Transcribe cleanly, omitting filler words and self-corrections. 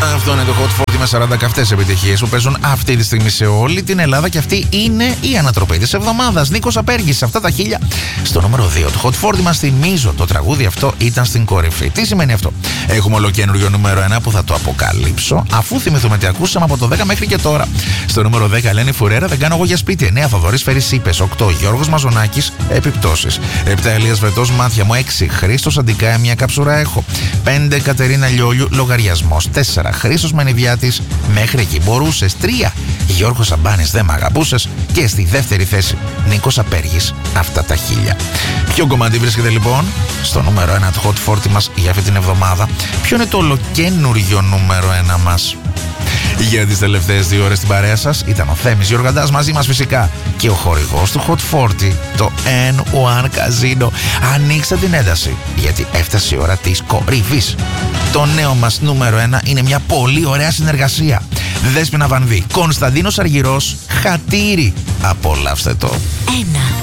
Αυτό είναι το Hot 40 με 40 καυτές επιτυχίες που παίζουν αυτή τη στιγμή σε όλη την Ελλάδα και αυτή είναι η ανατροπή της εβδομάδας. Νίκος Απέργης, αυτά τα 1000 στο νούμερο 2 του Hot 40 μας. Θυμίζω, το τραγούδι αυτό ήταν στην κορυφή. Τι σημαίνει αυτό? Έχουμε ολοκένουργιο νούμερο 1 που θα το αποκαλύψω αφού θυμηθούμε τι ακούσαμε από το 10 μέχρι και τώρα. Στο νούμερο 10 Ελένη Φουρέρα, Δεν κάνω εγώ για σπίτι. 9 Θοδωρής Φερρυσίπες. 8 Γιώργος Μαζονάκης, Επιπτώσεις. 7 Ελίας Βετός, Μάτια μου. 6 Χρήστος Αντικάε, Μια καψούρα έχω. 5 Κατερίνα Λιόλιου, Λογαριασμός. 4 Χρήστος Μενιδιάτης, Μέχρι εκεί μπορούσες. 3 Γιώργος Σαμπάνης, Δεν μ' αγαπούσες. Και στη δεύτερη θέση Νίκος Απέργης, Αυτά τα 1000. Ποιο κομμάτι βρίσκεται λοιπόν στο νούμερο 1 του Hot 40 μας για αυτή την εβδομάδα? Ποιο είναι το ολοκένουργιο νούμερο 1 μας? Για τις τελευταίες 2 ώρες στην παρέα σας ήταν ο Θέμης Γιοργαντάς, μαζί μας φυσικά και ο χορηγός του Hot 40, το N1 Casino. Ανοίξτε την ένταση, γιατί έφτασε η ώρα της κορυφής. Το νέο μας νούμερο 1 είναι μια πολύ ωραία συνεργασία. Δέσποινα Βανδύ, Κωνσταντίνος Αργυρός, Χατήρι. Απολαύστε το. 1.